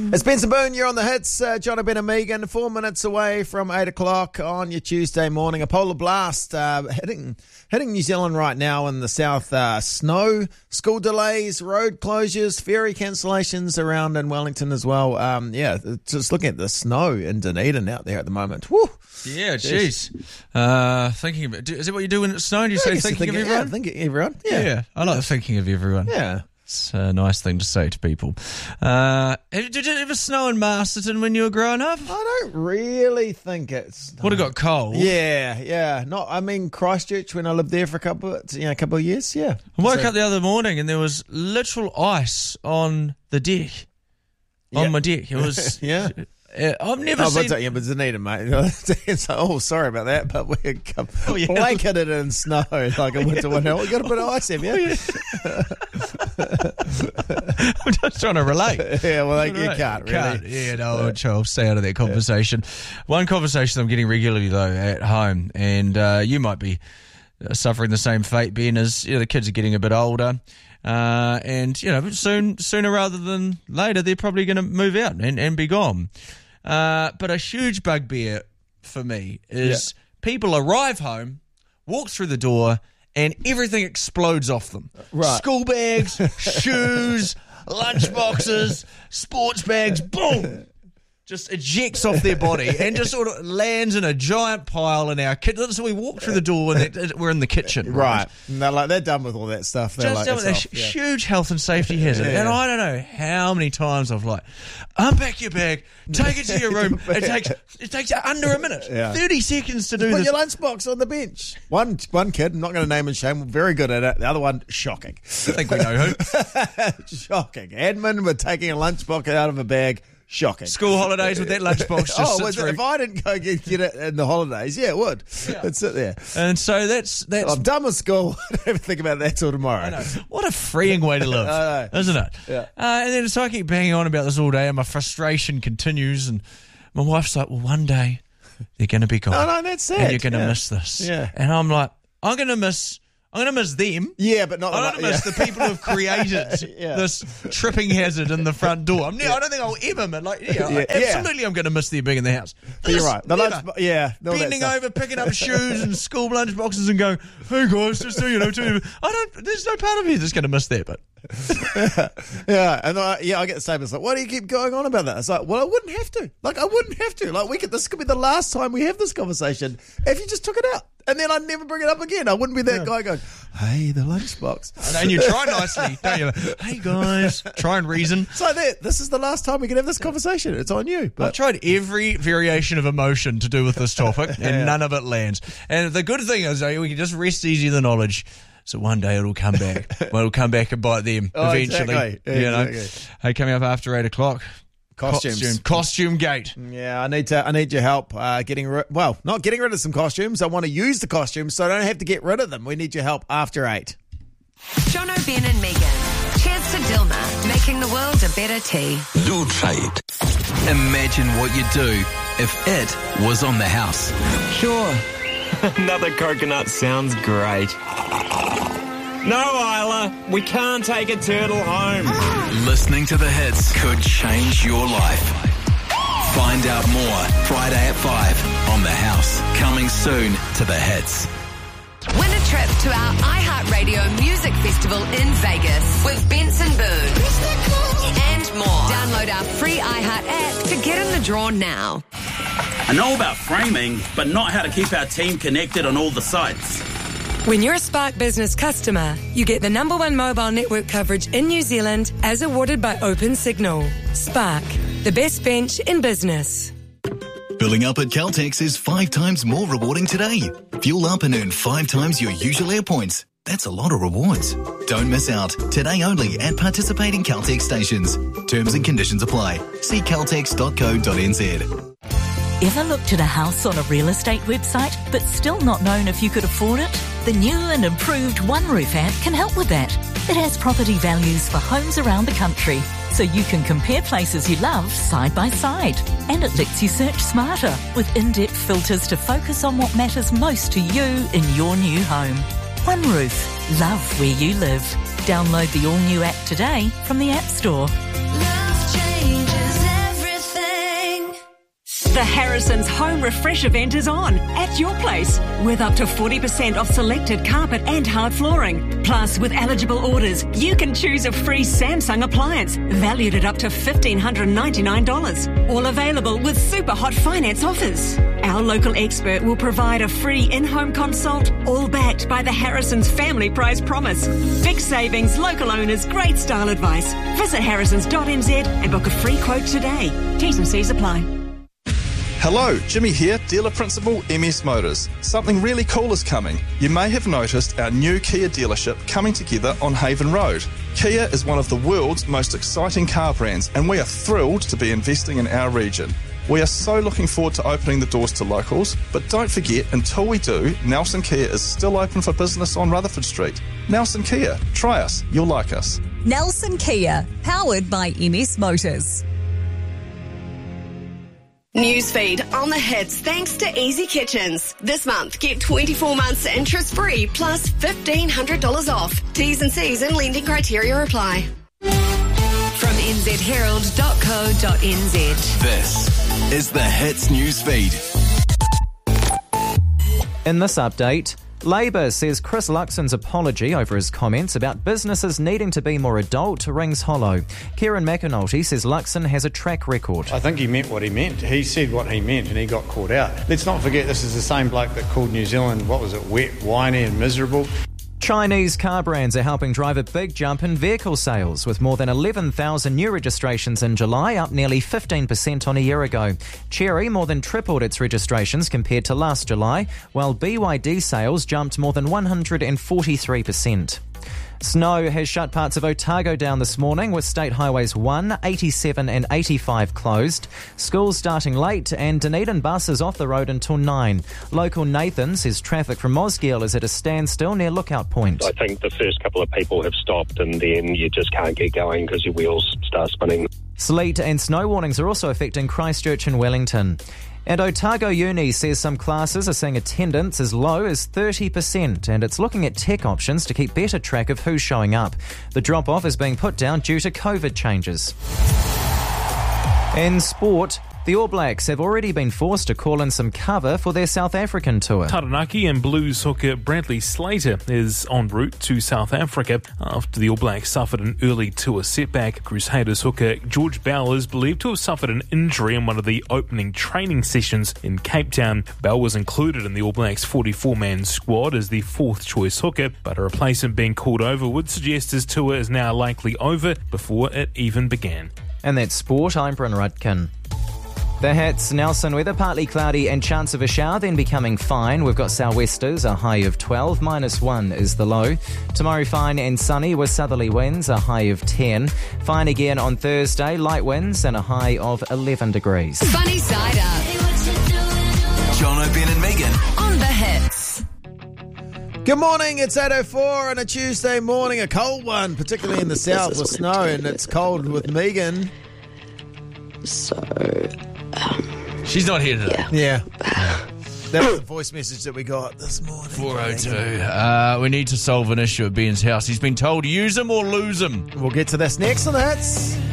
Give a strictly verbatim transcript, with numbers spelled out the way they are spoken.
It's Benson Boone, you're on the hits. Uh, John Ben and Megan, four minutes away from eight o'clock on your Tuesday morning. A polar blast uh, hitting hitting New Zealand right now in the south. Uh, snow, school delays, road closures, ferry cancellations around in Wellington as well. Um, yeah, just looking at the snow in Dunedin out there at the moment. Woo. Yeah, jeez. Uh, thinking of it. Is it what you do when it's snowing? Do you Yeah, I say guess thinking, thinking of everyone? Yeah, thinking of everyone. Yeah. Yeah, I like thinking of everyone. Yeah. It's a nice thing to say to people. Uh, did it ever snow in Masterton when you were growing up? I don't really think it's... Would have got cold. Yeah, yeah. Not, I mean, Christchurch, when I lived there for a couple of, you know, a couple of years, yeah. I woke So- up the other morning and there was literal ice on the deck. Yeah. On my deck. It was... Yeah. Uh, I've never Oh, seen... but yeah, but Dunedin, mate. So, oh, sorry about that, but we're Oh, yeah. blanketed in snow like a winter winter. We got a bit of ice, have you? I'm just trying to relate. Yeah, well, like, you Right. can't really. Can't. Yeah, no, I'll stay out of that conversation. One conversation I'm getting regularly, though, at home, and uh, you might be suffering the same fate, Ben, as you know, the kids are getting a bit older. Uh, and, you know, soon, sooner rather than later, they're probably going to move out and, and be gone. Uh, but a huge bugbear for me is Yeah. people arrive home, walk through the door, and everything explodes off them. Right. School bags, shoes, lunch boxes, sports bags, boom! Just ejects off their body and just sort of lands in a giant pile in our kitchen. So we walk through the door and it- we're in the kitchen. Right. And they're like, they're done with all that stuff. They're Just like, done it's with a off, hu- yeah. huge health and safety hazard. Yeah. And I don't know how many times I've like, unpack your bag, take it to your room. It takes it takes under a minute, Yeah. thirty seconds to do Put this. your lunchbox on the bench. One one kid, I'm not going to name and shame, very good at it. The other one, shocking. I think we know who. Shocking. Admin with taking a lunchbox out of a bag. Shocking. School holidays with that lunchbox just oh, sits well, through. if I didn't go get, get it in the holidays, yeah, it would. Yeah. It'd sit there. And so that's that's I'm done with school. I don't ever think about that till tomorrow. I know. What a freeing way to live, I know. isn't it? Yeah. Uh, and then so I keep banging on about this all day, and my frustration continues. And my wife's like, "Well, one day they're going to be gone, No, no, that's sad. and you're going to Yeah. miss this." Yeah. And I'm like, "I'm going to miss. I'm going to miss them. Yeah, but not I'm the going to miss yeah. the people who have created Yeah. this tripping hazard in the front door. I'm ne- I don't think I'll ever, miss- like, yeah, Yeah. absolutely, I'm going to miss them being in the house. But you're This, right. The never. lunch, yeah, all that Bending stuff. over, picking up shoes and school lunch boxes and going, "Hey guys, just so you know, too, I don't. There's no part of me that's going to miss that." But Yeah, and I, yeah, I get the same. It's like, why do you keep going on about that? It's like, well, I wouldn't have to. Like, I wouldn't have to. Like, we could. This could be the last time we have this conversation if you just took it out, and then I'd never bring it up again. I wouldn't be that guy going, "Hey, the lunchbox." and you try nicely, don't you? Hey guys, try and reason. It's like that. This is the last time we can have this conversation. It's on you. I've But tried every variation of emotion to do with this topic, and Yeah. none of it lands. And the good thing is, though, we can just rest easy in the knowledge. So one day it'll come back. Well, it'll come back and bite them Oh, eventually. exactly. You know. Exactly. Hey, coming up after eight o'clock. Costumes. Costume, costume gate. yeah, I need to. I need your help uh, getting rid. Well, not getting rid of some costumes. I want to use the costumes, so I don't have to get rid of them. We need your help after eight. John O'Ben and Megan. Cheers to Dilma, making the world a better tea. Lube-trade. Imagine what you'd do if it was on the house. Sure. Another coconut sounds great. No, Isla, we can't take a turtle home. Listening to the hits could change your life. Find out more Friday at five on The House. Coming soon to the hits. Win a trip to our iHeartRadio Music Festival in Vegas with Benson Boone. And more. Download our free iHeart app to get in the draw now. I know about framing, but not how to keep our team connected on all the sites. When you're a Spark Business customer, you get the number one mobile network coverage in New Zealand as awarded by OpenSignal. Spark, the best bench in business. Filling up at Caltex is five times more rewarding today. Fuel up and earn five times your usual air points. That's a lot of rewards. Don't miss out. Today only at participating Caltex stations. Terms and conditions apply. See caltex dot co dot n z. Ever looked at a house on a real estate website but still not known if you could afford it? The new and improved OneRoof app can help with that. It has property values for homes around the country, so you can compare places you love side by side. And it lets you search smarter with in-depth filters to focus on what matters most to you in your new home. OneRoof. Love where you live. Download the all-new app today from the App Store. Love changes Harrison's Home Refresh event is on at your place with up to forty percent off selected carpet and hard flooring. Plus, with eligible orders, you can choose a free Samsung appliance valued at up to one thousand five hundred ninety-nine dollars. All available with super hot finance offers. Our local expert will provide a free in-home consult, all backed by the Harrison's Family Price Promise. Big savings, local owners, great style advice. Visit harrisons dot n z and book a free quote today. T's and C's apply. Hello, Jimmy here, Dealer Principal, M S Motors. Something really cool is coming. You may have noticed our new Kia dealership coming together on Haven Road. Kia is one of the world's most exciting car brands, and we are thrilled to be investing in our region. We are so looking forward to opening the doors to locals, but don't forget, until we do, Nelson Kia is still open for business on Rutherford Street. Nelson Kia, try us, you'll like us. Nelson Kia, powered by M S Motors. Newsfeed on the hits thanks to Easy Kitchens. This month, get twenty-four months interest-free plus fifteen hundred dollars off. T's and C's and lending criteria apply. From n z herald dot co dot n z. This is the Hits Newsfeed. In this update, Labor says Chris Luxon's apology over his comments about businesses needing to be more adult rings hollow. Kieran McAnulty says Luxon has a track record. I think he meant what he meant. He said what he meant and he got caught out. Let's not forget this is the same bloke that called New Zealand, what was it, wet, whiny and miserable. Chinese car brands are helping drive a big jump in vehicle sales, with more than eleven thousand new registrations in July, up nearly fifteen percent on a year ago. Chery more than tripled its registrations compared to last July, while B Y D sales jumped more than one hundred forty-three percent. Snow has shut parts of Otago down this morning, with State Highways one, eighty-seven and eighty-five closed. Schools starting late and Dunedin buses off the road until nine. Local Nathan says traffic from Mosgiel is at a standstill near Lookout Point. I think the first couple of people have stopped and then you just can't get going because your wheels start spinning. Sleet and snow warnings are also affecting Christchurch and Wellington. And Otago Uni says some classes are seeing attendance as low as thirty percent, and it's looking at tech options to keep better track of who's showing up. The drop-off is being put down due to COVID changes. In sport, the All Blacks have already been forced to call in some cover for their South African tour. Taranaki and Blues hooker Bradley Slater is en route to South Africa after the All Blacks suffered an early tour setback. Crusaders hooker George Bell is believed to have suffered an injury in one of the opening training sessions in Cape Town. Bell was included in the All Blacks forty-four man squad as the fourth choice hooker, but a replacement being called over would suggest his tour is now likely over before it even began. And that's sport. I'm Bryn Rudkin. The hits, Nelson weather, partly cloudy and chance of a shower, then becoming fine. We've got sou'westers, a high of twelve, minus one is the low. Tomorrow fine and sunny with southerly winds, a high of ten. Fine again on Thursday, light winds and a high of eleven degrees. Funny side up. John O'Ben and Megan On the hits. Good morning, it's eight oh four on a Tuesday morning, a cold one, particularly in the south with snow, and it's cold with Megan. So... She's not here today. Yeah. That was the voice message that we got this morning. four oh two. Uh, we need to solve an issue at Ben's house. He's been told use him or lose him. We'll get to this next on the hits.